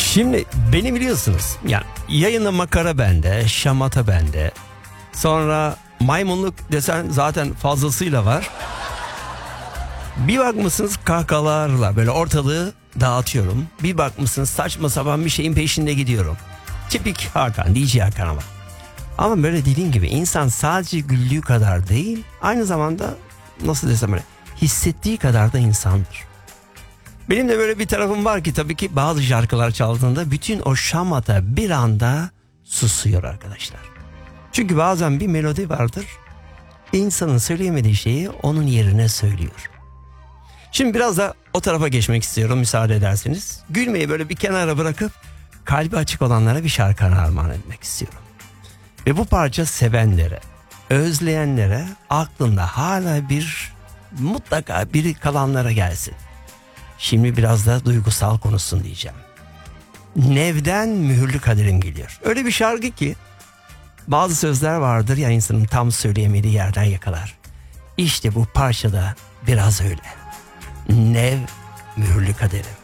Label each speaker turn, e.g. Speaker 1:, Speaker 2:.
Speaker 1: Şimdi beni biliyorsunuz. Yani yayında makara bende, şamata bende. Sonra maymunluk desen zaten fazlasıyla var. Bir bakmışsınız kahkahalarla böyle ortalığı dağıtıyorum. Bir bakmışsınız saçma sapan bir şeyin peşinde gidiyorum. Tipik Hakan, DJ Hakan ama. Ama böyle dediğim gibi insan sadece güldüğü kadar değil, aynı zamanda nasıl desem öyle, hissettiği kadar da insandır. Benim de böyle bir tarafım var ki tabii ki bazı şarkılar çaldığında bütün o şamata bir anda susuyor arkadaşlar. Çünkü bazen bir melodi vardır, insanın söyleyemediği şeyi onun yerine söylüyor. Şimdi biraz da o tarafa geçmek istiyorum müsaade ederseniz. Gülmeyi böyle bir kenara bırakıp kalbi açık olanlara bir şarkı armağan etmek istiyorum. Ve bu parça sevenlere, özleyenlere, aklında hala mutlaka biri kalanlara gelsin. Şimdi biraz da duygusal konuşsun diyeceğim. Nev'den Mühürlü Kaderim geliyor. Öyle bir şarkı ki bazı sözler vardır ya, insanın tam söyleyemediği yerden yakalar. İşte bu parçada biraz öyle. Nev, Mühürlü Kaderim.